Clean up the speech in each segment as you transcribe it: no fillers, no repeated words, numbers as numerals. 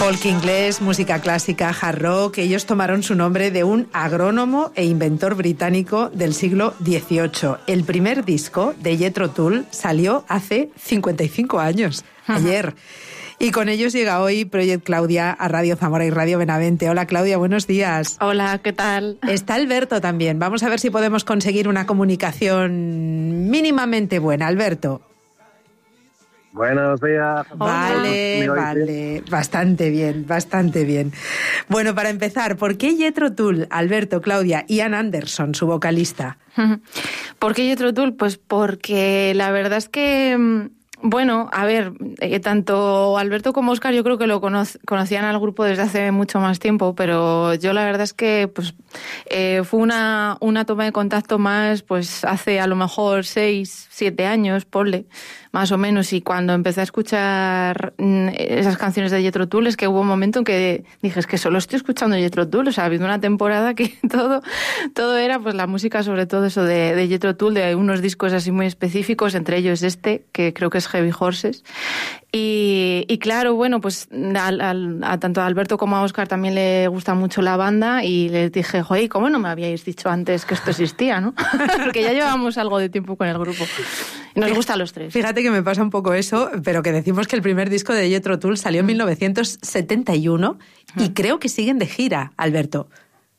Folk inglés, música clásica, hard rock. Ellos tomaron su nombre de un agrónomo e inventor británico del siglo XVIII. El primer disco de Jethro Tull salió hace 55 años, ayer. Y con ellos llega hoy Project Claudia a Radio Zamora y Radio Benavente. Hola Claudia, buenos días. Hola, ¿qué tal? Está Alberto también. Vamos a ver si podemos conseguir una comunicación mínimamente buena. Alberto. Buenos días. Vale. Bastante bien. Bueno, para empezar, ¿por qué Jethro Tull, Alberto, Claudia, Ian Anderson, su vocalista? ¿Por qué Jethro Tull? Pues porque la verdad es que... Bueno, a ver, tanto Alberto como Óscar yo creo que lo conocían al grupo desde hace mucho más tiempo, pero yo la verdad es que pues fue una toma de contacto más pues hace a lo mejor 6, 7 años, ponle, más o menos, y cuando empecé a escuchar esas canciones de Jethro Tull es que hubo un momento en que dije, es que solo estoy escuchando Jethro Tull, o sea, ha habido una temporada que todo era pues la música, sobre todo eso de Jethro Tull, de unos discos así muy específicos, entre ellos este, que creo que es Heavy Horses. Y claro, bueno, pues a tanto a Alberto como a Óscar también le gusta mucho la banda y les dije, joder, ¿cómo no me habíais dicho antes que esto existía, no? Porque ya llevamos algo de tiempo con el grupo. Y nos gusta a los tres. Fíjate que me pasa un poco eso, pero que decimos que el primer disco de Jethro Tull salió en 1971 y creo que siguen de gira, Alberto.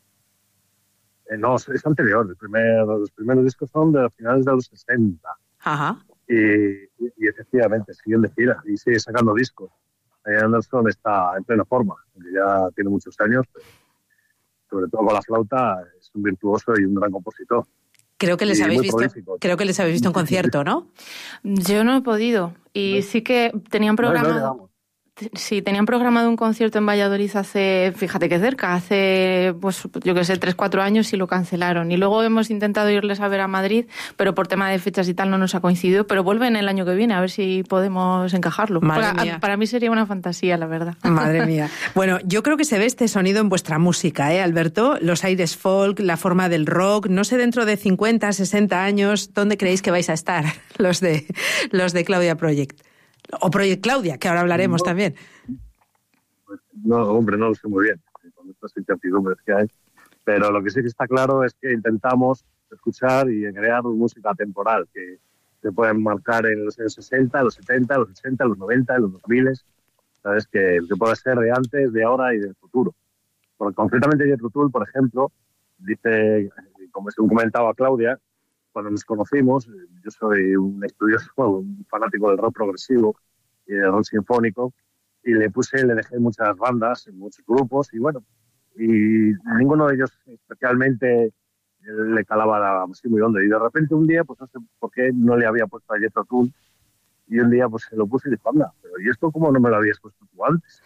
No, es anterior. Los primeros discos son de finales de los 60. Ajá. Y efectivamente siguen de gira y sigue sacando discos. Ian Anderson está en plena forma, porque ya tiene muchos años, pero sobre todo con la flauta es un virtuoso y un gran compositor. Creo que les habéis visto en concierto, ¿no? Yo no he podido y sí que tenían programado. Sí, tenían programado un concierto en Valladolid hace, fíjate que cerca, hace, pues yo qué sé, 3-4 años y lo cancelaron. Y luego hemos intentado irles a ver a Madrid, pero por tema de fechas y tal no nos ha coincidido, pero vuelven el año que viene, a ver si podemos encajarlo. Para mí sería una fantasía, la verdad. Madre mía. Bueno, yo creo que se ve este sonido en vuestra música, Alberto? Los aires folk, la forma del rock, no sé, dentro de 50, 60 años, ¿dónde creéis que vais a estar los de Claudia Project? O Project Claudia, que ahora hablaremos también. Pues no, hombre, no lo sé muy bien, con estas incertidumbres que hay. Pero lo que sí que está claro es que intentamos escuchar y crear música temporal, que se pueden marcar en los años 60, los 70, los 80, los 90, los 2000, ¿sabes? Que puede ser de antes, de ahora y del futuro. Porque concretamente Jethro Tull, por ejemplo, dice, como según comentaba Claudia, cuando nos conocimos, yo soy un estudioso, un fanático del rock progresivo y del rock sinfónico, y le dejé muchas bandas, muchos grupos, y bueno, y ninguno de ellos especialmente le calaba así muy hondo. Y de repente un día, pues no sé por qué no le había puesto a Jethro Tull, y un día pues se lo puse y dijo, anda, pero ¿y esto cómo no me lo habías puesto tú antes?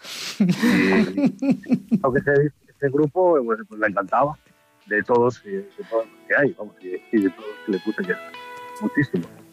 Y aunque ese grupo pues le encantaba. De todos los que hay, vamos, y de todos que le puse que muchísimo.